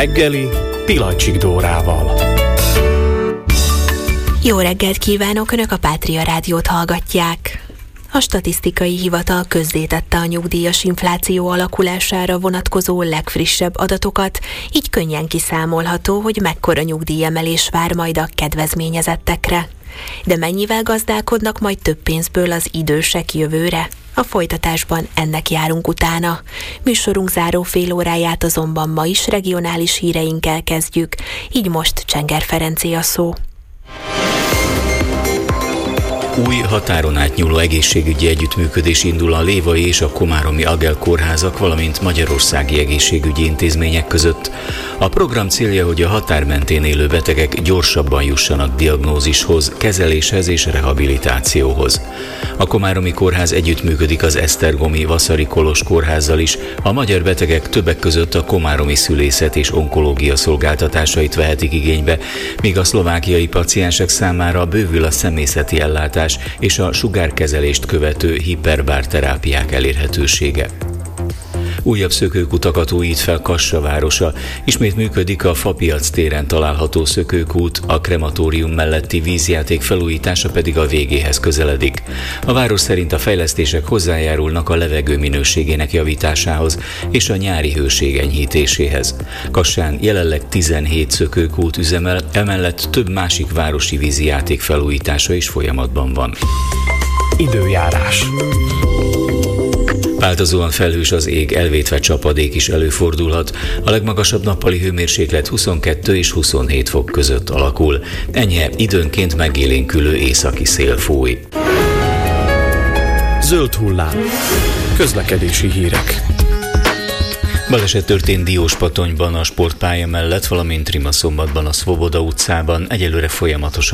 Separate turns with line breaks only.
reggeli Pilacsik Dórával.
Jó reggelt kívánok, Önök a Pátria Rádiót hallgatják. A Statisztikai Hivatal közzétette a nyugdíjas infláció alakulására vonatkozó legfrissebb adatokat, így könnyen kiszámolható, hogy mekkora nyugdíjemelés vár majd a kedvezményezettekre. De mennyivel gazdálkodnak majd több pénzből az idősek jövőre? A folytatásban ennek járunk utána. Műsorunk záró fél óráját azonban ma is regionális híreinkkel kezdjük, így most Csenger Ferencé a szó.
Új határon átnyúló egészségügyi együttműködés indul a lévai és a komáromi Agel kórházak, valamint magyarországi egészségügyi intézmények között. A program célja, hogy a határ mentén élő betegek gyorsabban jussanak diagnózishoz, kezeléshez és rehabilitációhoz. A komáromi kórház együttműködik az esztergomi Vaszary Kolozs kórházzal is, a magyar betegek többek között a komáromi szülészet és onkológia szolgáltatásait vehetik igénybe, míg a szlovákiai paciensek számára bővül a személyzeti ellátás és a sugárkezelést követő hiperbárterápiák elérhetősége. Újabb szökőkutakat újít fel Kassa városa, ismét működik a Fapiac téren található szökőkút, a krematórium melletti vízjáték felújítása pedig a végéhez közeledik. A város szerint a fejlesztések hozzájárulnak a levegő minőségének javításához és a nyári hőség enyhítéséhez. Kassán jelenleg 17 szökőkút üzemel, emellett több másik városi vízijáték felújítása is folyamatban van.
Időjárás.
Változóan felhős az ég, elvétve csapadék is előfordulhat. A legmagasabb nappali hőmérséklet 22 és 27 fok között alakul. Enyhe, időnként megélénkülő északi szél fúj.
Zöld hullám. Közlekedési hírek.
Baleset történt Dióspatonyban a sportpálya mellett, valamint Rimaszombatban a Szvoboda utcában, egyelőre folyamatos